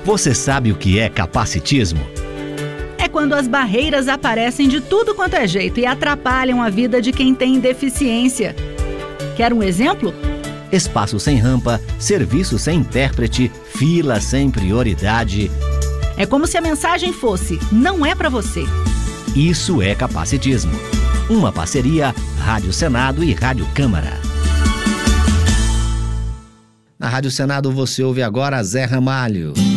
Você sabe o que é capacitismo? É quando as barreiras aparecem de tudo quanto é jeito e atrapalham a vida de quem tem deficiência. Quer um exemplo? Espaço sem rampa, serviço sem intérprete, fila sem prioridade. É como se a mensagem fosse: não é para você. Isso é capacitismo. Uma parceria Rádio Senado e Rádio Câmara. Na Rádio Senado você ouve agora Zé Ramalho.